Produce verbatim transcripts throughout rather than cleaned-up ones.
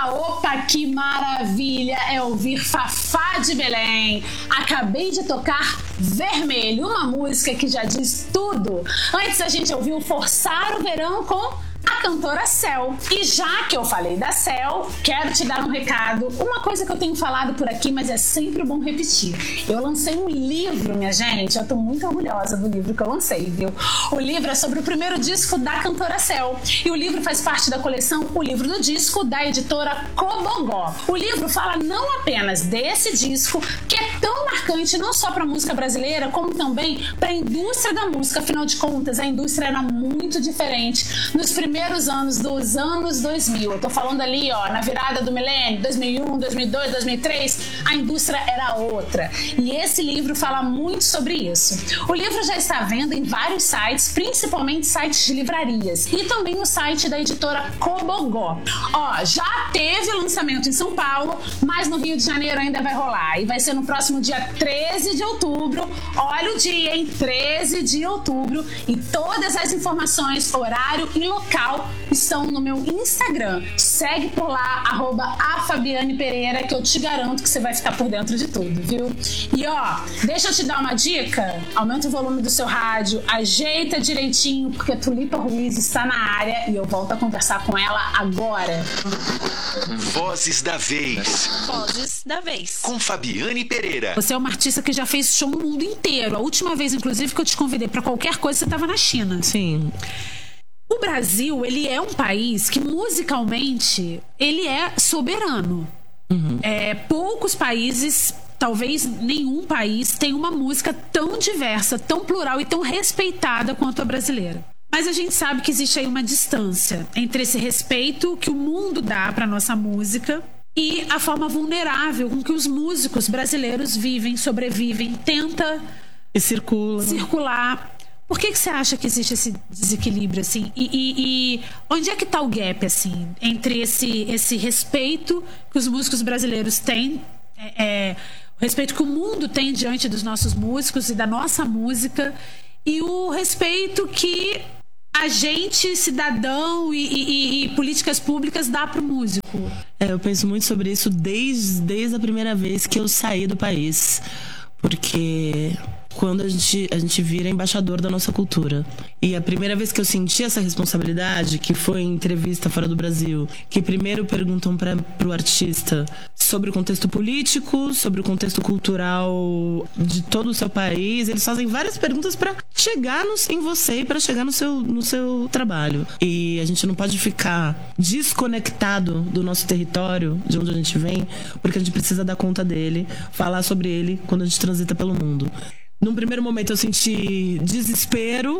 Opa, opa, que maravilha é ouvir Fafá de Belém. Acabei de tocar Vermelho, uma música que já diz tudo. Antes a gente ouviu Forçar o Verão com a cantora Céu. E já que eu falei da Céu, quero te dar um recado. Uma coisa que eu tenho falado por aqui, mas é sempre bom repetir. Eu lancei um livro, minha gente. Eu tô muito orgulhosa do livro que eu lancei, viu? O livro é sobre o primeiro disco da cantora Céu. E o livro faz parte da coleção O Livro do Disco, da editora Cobogó. O livro fala não apenas desse disco, que é tão marcante não só pra música brasileira, como também pra indústria da música. Afinal de contas, a indústria era muito diferente nos primeiros primeiros anos dos anos dois mil. Eu tô falando ali, ó, na virada do milênio, dois mil e um, dois mil e dois, dois mil e três, a indústria era outra. E esse livro fala muito sobre isso. O livro já está à venda em vários sites, principalmente sites de livrarias, e também no site da editora Cobogó. Ó, já teve lançamento em São Paulo, mas no Rio de Janeiro ainda vai rolar. E vai ser no próximo dia treze de outubro. Olha o dia, hein? treze de outubro. E todas as informações, horário e local estão no meu Instagram. Segue por lá, arroba a Fabiane Pereira, que eu te garanto que você vai ficar por dentro de tudo, viu? E ó, deixa eu te dar uma dica. Aumenta o volume do seu rádio, ajeita direitinho, porque Tulipa Ruiz está na área e eu volto a conversar com ela agora. Vozes da Vez. Vozes da Vez. Com Fabiane Pereira. Você é uma artista que já fez show no mundo inteiro. A última vez, inclusive, que eu te convidei pra qualquer coisa, você tava na China. Sim. O Brasil, ele é um país que musicalmente ele é soberano. Uhum. É, poucos países, talvez nenhum país, tem uma música tão diversa, tão plural e tão respeitada quanto a brasileira. Mas a gente sabe que existe aí uma distância entre esse respeito que o mundo dá para nossa música e a forma vulnerável com que os músicos brasileiros vivem, sobrevivem, tenta e circula. circular. Por que que você acha que existe esse desequilíbrio, assim? E, e, e onde é que tá o gap, assim, entre esse, esse respeito que os músicos brasileiros têm, é, é, o respeito que o mundo tem diante dos nossos músicos e da nossa música, e o respeito que a gente, cidadão e, e, e políticas públicas dá pro músico? É, eu penso muito sobre isso desde, desde a primeira vez que eu saí do país. Porque quando a gente, a gente vira embaixador da nossa cultura. E a primeira vez que eu senti essa responsabilidade, que foi em entrevista fora do Brasil, que primeiro perguntam para pro artista sobre o contexto político, sobre o contexto cultural de todo o seu país. Eles fazem várias perguntas para chegar no, em você e para chegar no seu, no seu trabalho. E a gente não pode ficar desconectado do nosso território, de onde a gente vem, porque a gente precisa dar conta dele, falar sobre ele quando a gente transita pelo mundo. Num primeiro momento eu senti desespero,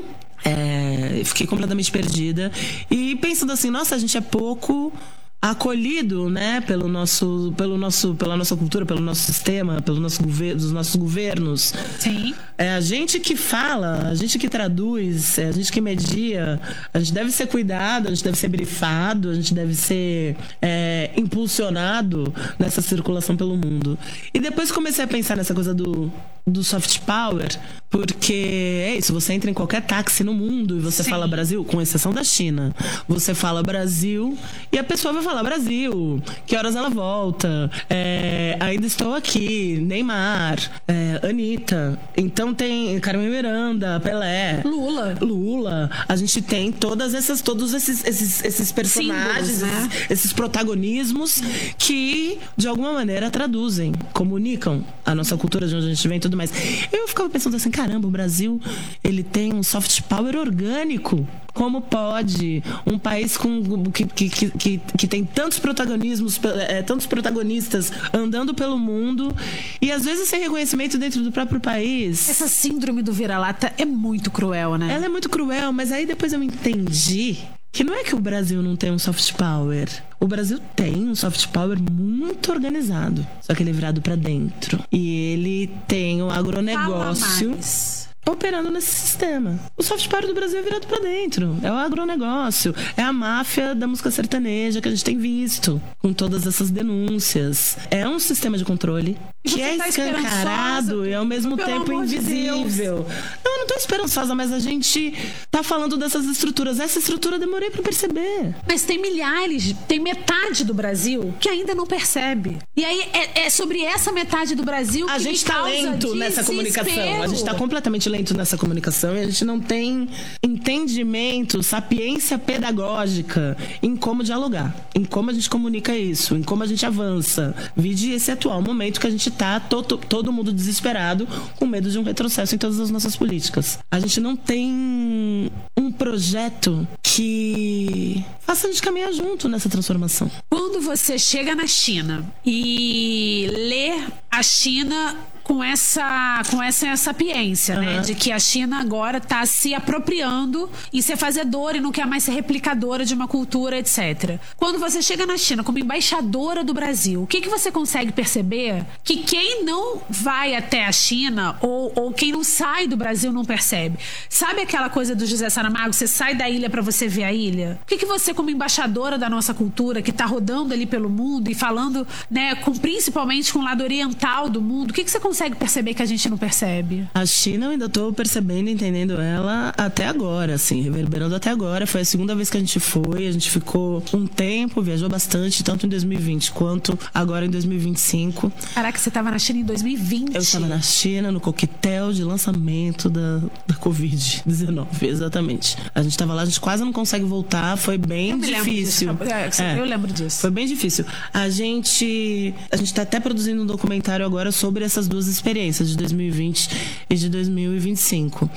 é, fiquei completamente perdida. E pensando assim, nossa, a gente é pouco acolhido, né, pelo nosso, pelo nosso, pela nossa cultura, pelo nosso sistema, pelos nossos governos, dos nossos governos. Sim. É a gente que fala, a gente que traduz, é a gente que media. A gente deve ser cuidado, a gente deve ser brifado, a gente deve ser é, impulsionado nessa circulação pelo mundo. E depois comecei a pensar nessa coisa do, do soft power, porque é isso, você entra em qualquer táxi no mundo e você Sim. fala Brasil, com exceção da China. Você fala Brasil e a pessoa vai falar Brasil, que horas ela volta, é, ainda estou aqui, Neymar, é, Anitta. Então tem Carmen Miranda, Pelé, Lula. Lula. A gente tem todas essas, todos esses, esses, esses personagens, Símbolos, né? esses, esses protagonismos que, de alguma maneira, traduzem, comunicam a nossa cultura, de onde a gente vem e tudo mais. Eu ficava pensando assim, caramba, o Brasil, ele tem um soft power orgânico. Como pode um país com, que, que, que, que tem tantos protagonismos, é, tantos protagonistas andando pelo mundo e às vezes sem reconhecimento dentro do próprio país? Essa síndrome do vira-lata é muito cruel, né? Ela é muito cruel, mas aí depois eu entendi que não é que o Brasil não tem um soft power. O Brasil tem um soft power muito organizado, só que ele é virado pra dentro. E ele tem o agronegócio operando nesse sistema. O soft power do Brasil é virado pra dentro. É o agronegócio. É a máfia da música sertaneja que a gente tem visto, com todas essas denúncias. É um sistema de controle que é tá escancarado e ao mesmo tempo invisível. De não, eu não tô esperançosa, mas a gente tá falando dessas estruturas. Essa estrutura eu demorei pra perceber. Mas tem milhares, tem metade do Brasil que ainda não percebe. E aí é, é sobre essa metade do Brasil que a gente me tá causa lento nessa desespero. comunicação. A gente tá completamente lento nessa comunicação e a gente não tem entendimento, sapiência pedagógica em como dialogar, em como a gente comunica isso, em como a gente avança. Vide esse atual momento que a gente tá todo, todo mundo desesperado, com medo de um retrocesso em todas as nossas políticas. A gente não tem um projeto que faça a gente caminhar junto nessa transformação. Quando você chega na China e lê a China com essa, com essa sapiência, uhum. né? De que a China agora está se apropriando e ser fazedora e não quer mais ser replicadora de uma cultura, etcétera. Quando você chega na China como embaixadora do Brasil, o que, que você consegue perceber? Que quem não vai até a China ou, ou quem não sai do Brasil não percebe. Sabe aquela coisa do José Saramago? Você sai da ilha para você ver a ilha? O que, que você, como embaixadora da nossa cultura, que está rodando ali pelo mundo e falando, né, com, principalmente com o lado oriental do mundo, o que, que você consegue consegue perceber que a gente não percebe? A China eu ainda tô percebendo, entendendo ela até agora, assim, reverberando até agora. Foi a segunda vez que a gente foi, a gente ficou um tempo, viajou bastante, tanto em dois mil e vinte quanto agora em dois mil e vinte e cinco. Caraca, você tava na China em dois mil e vinte? Eu estava na China, no coquetel de lançamento da, da covid dezenove, exatamente. A gente tava lá, a gente quase não consegue voltar, foi bem eu difícil. Lembro disso. É, eu é, lembro disso. Foi bem difícil. A gente, a gente tá até produzindo um documentário agora sobre essas duas experiências de dois mil e vinte e de dois mil e vinte e cinco.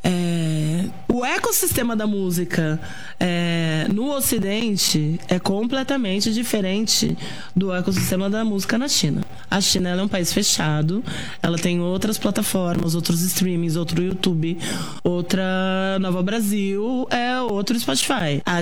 É, o ecossistema da música é, no Ocidente é completamente diferente do ecossistema da música na China. A China ela é um país fechado, ela tem outras plataformas, outros streamings, outro YouTube, outra Nova Brasil, é outro Spotify. A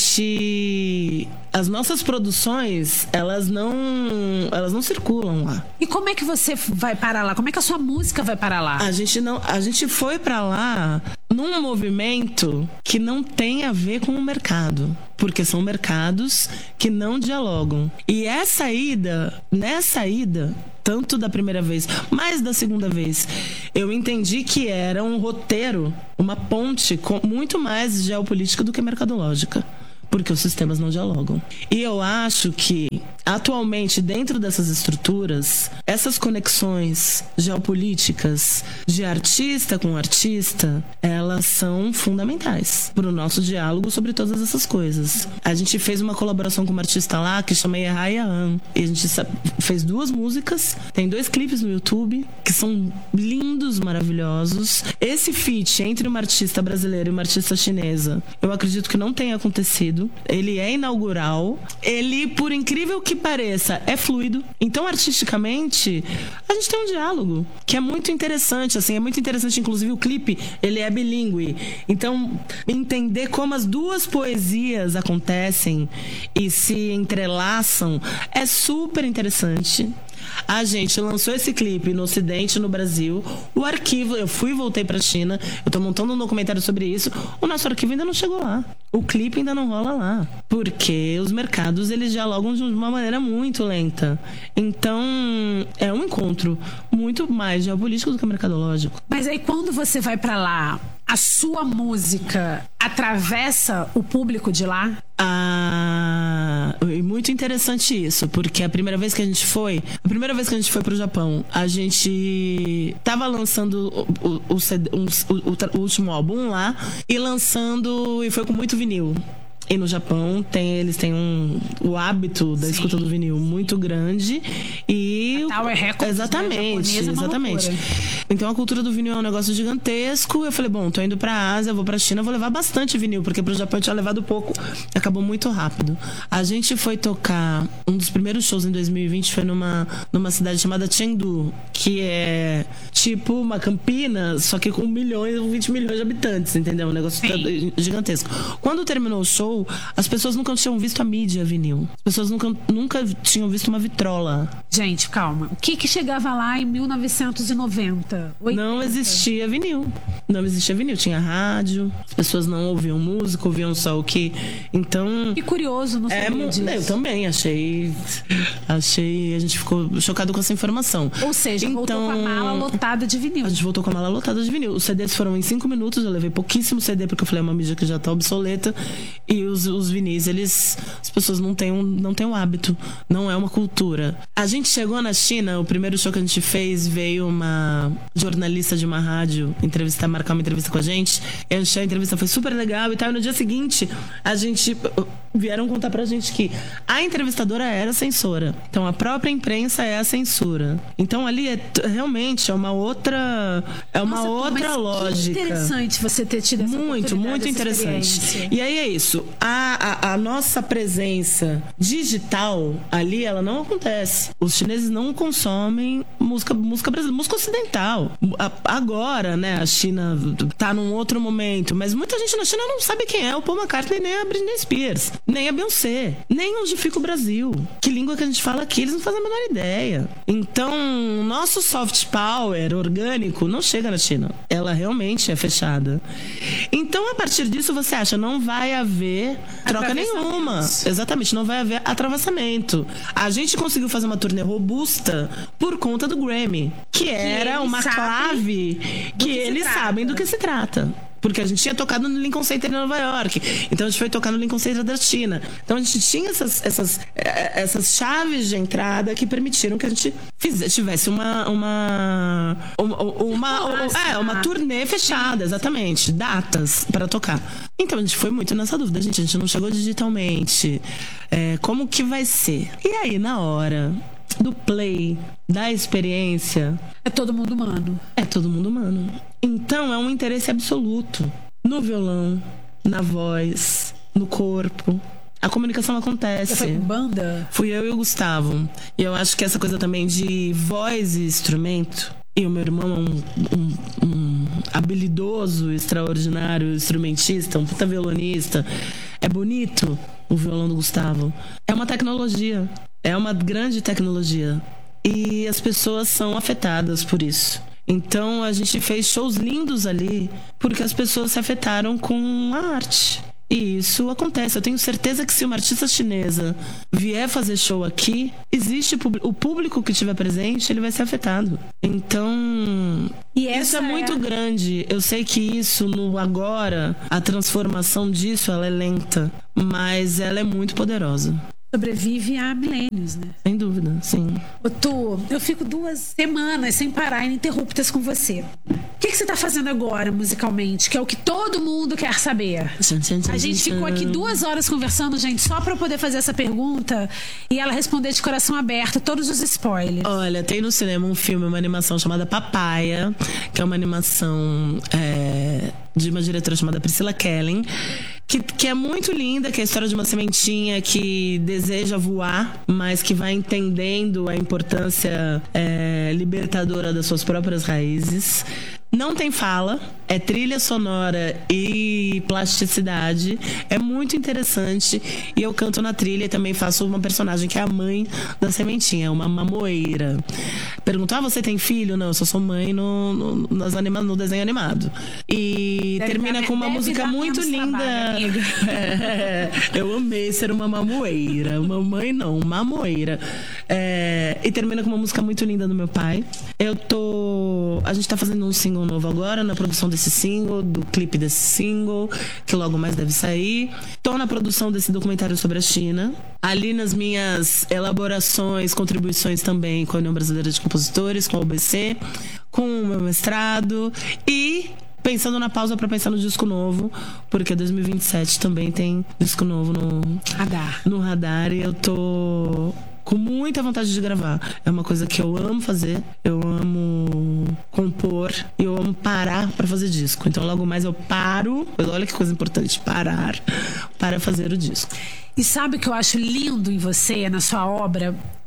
gente... As nossas produções, elas não, elas não circulam lá. E como é que você vai parar lá? Como é que a sua música vai parar lá? A gente não, a gente foi pra lá num movimento que não tem a ver com o mercado, porque são mercados que não dialogam. E essa ida, nessa ida, tanto da primeira vez, mais da segunda vez, eu entendi que era um roteiro, uma ponte com muito mais geopolítica do que mercadológica. Porque os sistemas não dialogam. E eu acho que, atualmente, dentro dessas estruturas, essas conexões geopolíticas de artista com artista, elas são fundamentais para o nosso diálogo sobre todas essas coisas. A gente fez uma colaboração com uma artista lá que chama Yehaya Han. E a gente fez duas músicas, tem dois clipes no YouTube, que são lindos, maravilhosos. Esse feat entre uma artista brasileira e uma artista chinesa, eu acredito que não tenha acontecido. Ele é inaugural. Ele, por incrível que pareça, é fluido. Então, artisticamente, a gente tem um diálogo que é muito interessante, assim, é muito interessante, inclusive o clipe, ele é bilíngue. Então, entender como as duas poesias acontecem e se entrelaçam é super interessante. A gente lançou esse clipe no Ocidente, no Brasil. O arquivo, eu fui e voltei pra China. Eu tô montando um documentário sobre isso. O nosso arquivo ainda não chegou lá. O clipe ainda não rola lá. Porque os mercados, eles dialogam de uma maneira muito lenta. Então, é um encontro muito mais geopolítico do que mercadológico. Mas aí, quando você vai pra lá, a sua música atravessa o público de lá? Ah, muito interessante isso, porque a primeira vez que a gente foi, a primeira vez que a gente foi pro Japão, a gente tava lançando o, o, o, o, o, o último álbum lá e lançando, e foi com muito vinil. E no Japão tem, eles têm um, o hábito da Sim. escuta do vinil muito grande. E a Tower Records, exatamente, né? exatamente. Então a cultura do vinil é um negócio gigantesco. Eu falei, bom, tô indo pra Ásia, vou pra China, vou levar bastante vinil, porque pro Japão eu tinha levado pouco. Acabou muito rápido. A gente foi tocar, um dos primeiros shows em dois mil e vinte foi numa, numa cidade chamada Chengdu, que é tipo uma Campinas, só que com milhões, vinte milhões de habitantes, entendeu? Um negócio Sim. gigantesco. Quando terminou o show, as pessoas nunca tinham visto a mídia vinil. As pessoas nunca, nunca tinham visto uma vitrola. Gente, calma. calma. O que que chegava lá em mil novecentos e noventa? oitenta? Não existia vinil. Não existia vinil. Tinha rádio. As pessoas não ouviam música, ouviam só o que... Então... Que curioso, não sabia é, disso. Eu também achei... Achei... A gente ficou chocado com essa informação. Ou seja, então, voltou com a mala lotada de vinil. A gente voltou com a mala lotada de vinil. Os C Ds foram em cinco minutos. Eu levei pouquíssimo C D, porque eu falei, é uma mídia que já tá obsoleta. E os, os vinis, eles... As pessoas não têm, um, não têm um hábito. Não é uma cultura. A gente chegou na China, o primeiro show que a gente fez, veio uma jornalista de uma rádio entrevistar, marcar uma entrevista com a gente. E a entrevista foi super legal e tal. E no dia seguinte, a gente... Vieram contar pra gente que a entrevistadora era censora. Então, a própria imprensa é a censura. Então, ali é realmente é uma outra... É uma Nossa, outra mas lógica. Que interessante você ter tido essa Muito, muito interessante. E aí é isso. A, a, a nossa presença digital ali, ela não acontece. Os chineses não consomem música, música brasileira, música ocidental. A, agora, né, a China tá num outro momento, mas muita gente na China não sabe quem é o Paul McCartney, nem a Britney Spears, nem a Beyoncé, nem onde fica o Brasil. Que língua que a gente fala aqui, eles não fazem a menor ideia. Então, nosso soft power orgânico não chega na China. Ela realmente é fechada. Então, a partir disso, você acha, não vai haver troca nenhuma. Exatamente, não vai haver atravessamento. A gente conseguiu fazer uma turnê robusta por conta do Grammy, que era uma clave que eles sabem do que se trata. Porque a gente tinha tocado no Lincoln Center em Nova York. Então a gente foi tocar no Lincoln Center da China. Então a gente tinha essas, essas, essas chaves de entrada que permitiram que a gente fizesse, tivesse uma uma uma, uma, uma, é, uma turnê fechada, exatamente. Datas para tocar. Então a gente foi muito nessa dúvida, gente. A gente não chegou digitalmente. É, como que vai ser? E aí, na hora do play, da experiência... É todo mundo humano. É todo mundo humano. Então é um interesse absoluto no violão, na voz, no corpo. A comunicação acontece. Você foi com banda? Fui eu e o Gustavo. E eu acho que essa coisa também de voz e instrumento... E o meu irmão é um, um, um habilidoso, extraordinário instrumentista, um puta violonista. É bonito o violão do Gustavo. É uma tecnologia. É uma grande tecnologia. E as pessoas são afetadas por isso. Então a gente fez shows lindos ali porque as pessoas se afetaram com a arte. E isso acontece. Eu tenho certeza que se uma artista chinesa vier fazer show aqui, existe o público que estiver presente, ele vai ser afetado. Então, e isso é muito é... grande. Eu sei que isso, no agora, a transformação disso, ela é lenta, mas ela é muito poderosa. Sobrevive há milênios, né? Sem dúvida, sim. Ô, Tu, eu fico duas semanas sem parar ininterruptas com você. O que, que você tá fazendo agora, musicalmente? Que é o que todo mundo quer saber. A gente ficou aqui duas horas conversando, gente, só pra eu poder fazer essa pergunta e ela responder de coração aberto todos os spoilers. Olha, tem no cinema um filme, uma animação chamada Papaya, que é uma animação é, de uma diretora chamada Priscilla Kellen, que, que é muito linda, que é a história de uma sementinha que deseja voar, mas que vai entendendo a importância é, libertadora das suas próprias raízes. Não tem fala, é trilha sonora e plasticidade. É muito interessante. E eu canto na trilha e também faço uma personagem que é a mãe da sementinha, uma mamoeira. Perguntou, ah, você tem filho? Não, eu só sou mãe no, no, nas anima, no desenho animado. E deve termina dar, com uma música muito linda. Trabalho, é, eu amei ser uma mamoeira. Mamãe não, mamoeira. É, e termina com uma música muito linda do meu pai. Eu tô... A gente tá fazendo um single novo agora, na produção desse single, do clipe desse single, que logo mais deve sair. Tô na produção desse documentário sobre a China. Ali nas minhas elaborações, contribuições também com a União Brasileira de Compositores, com a U B C, com o meu mestrado e pensando na pausa para pensar no disco novo, porque dois mil e vinte e sete também tem disco novo no radar. No radar e eu tô com muita vontade de gravar. É uma coisa que eu amo fazer, eu amo compor e eu amo parar pra fazer disco. Então logo mais eu paro, olha que coisa importante, parar para fazer o disco. E sabe o que eu acho lindo em você, na sua obra?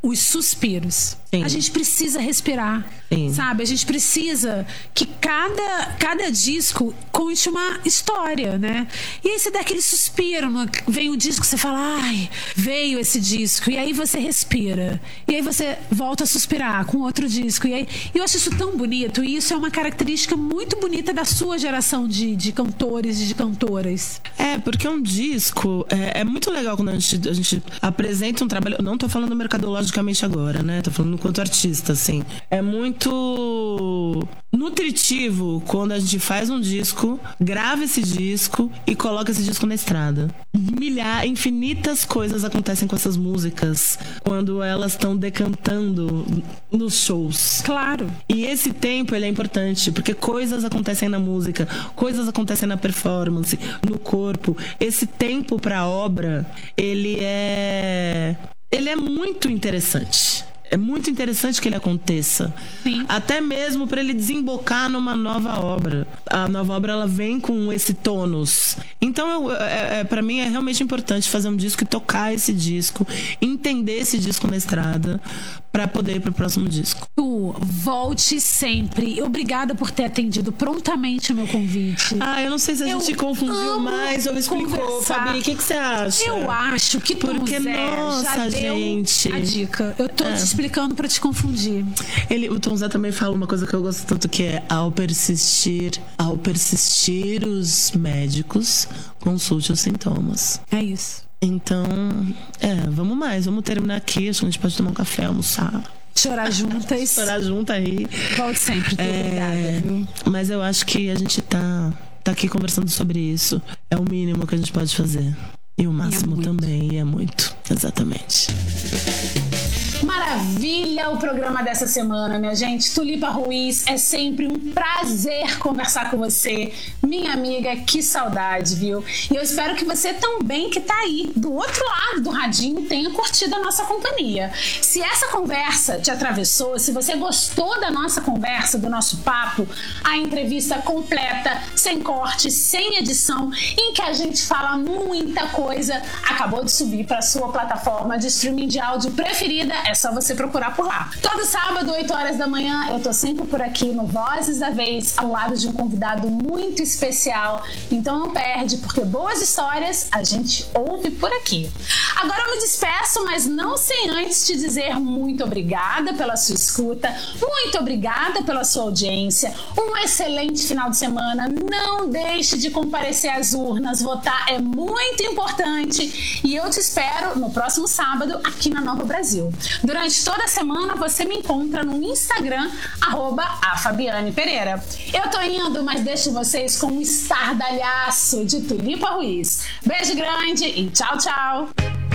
os suspiros. Sim. A gente precisa respirar, Sim. sabe? A gente precisa que cada, cada disco conte uma história, né? E aí você dá aquele suspiro, vem o disco, você fala, ai, veio esse disco. E aí você respira. E aí você volta a suspirar com outro disco. E aí, eu acho isso tão bonito. E isso é uma característica muito bonita da sua geração de, de cantores e de cantoras. É, porque um disco é, é muito legal quando a gente, a gente apresenta um trabalho. Eu não tô falando mercadologicamente agora, né? Tô falando enquanto artista, assim. É muito nutritivo quando a gente faz um disco, grava esse disco e coloca esse disco na estrada. Milhar, infinitas coisas acontecem com essas músicas quando elas estão decantando nos shows. Claro. E esse tempo, ele é importante, porque coisas acontecem na música, coisas acontecem na performance, no corpo. Esse tempo pra obra, ele é... ele é muito interessante. É muito interessante que ele aconteça. Sim. Até mesmo para ele desembocar numa nova obra. A nova obra, ela vem com esse tônus. Então, eu, é, é, para mim, é realmente importante fazer um disco e tocar esse disco, entender esse disco na estrada, para poder ir pro próximo disco. Tu, volte sempre. Obrigada por ter atendido prontamente o meu convite. Ah, eu não sei se a Eu gente confundiu mais ou explicou. conversar. Fabi, o que, que você acha? Eu acho que Tom Porque, Zé nossa, já deu gente. a dica. Eu tô É. te explicando pra te confundir. Ele, o Tom Zé também fala uma coisa que eu gosto tanto, que é: ao persistir, ao persistir os médicos, consulte os sintomas. É isso. Então, é, vamos mais, vamos terminar aqui. Acho que a gente pode tomar um café, almoçar, Chorar juntas. chorar junto aí. Volte sempre. Tô É, obrigada, viu? mas eu acho que a gente tá, tá aqui conversando sobre isso. É o mínimo que a gente pode fazer. E o máximo muito. também, e é muito. Exatamente. Maravilha o programa dessa semana, minha gente. Tulipa Ruiz, é sempre um prazer conversar com você. Minha amiga, que saudade, viu? E eu espero que você também, que tá aí do outro lado do radinho, tenha curtido a nossa companhia. Se essa conversa te atravessou, se você gostou da nossa conversa, do nosso papo, a entrevista completa, sem corte, sem edição, em que a gente fala muita coisa, acabou de subir para sua plataforma de streaming de áudio preferida. É só você procurar por lá. Todo sábado, oito horas da manhã, eu tô sempre por aqui no Vozes da Vez, ao lado de um convidado muito especial. Então não perde, porque boas histórias a gente ouve por aqui. Agora eu me despeço, mas não sem antes te dizer muito obrigada pela sua escuta, muito obrigada pela sua audiência, um excelente final de semana. Não deixe de comparecer às urnas, votar é muito importante. E eu te espero no próximo sábado aqui na Nova Brasil. Durante toda a semana você me encontra no Instagram, arroba a Fabiane Pereira. Eu tô indo, mas deixo vocês com um estardalhaço de Tulipa Ruiz. Beijo grande e tchau, tchau!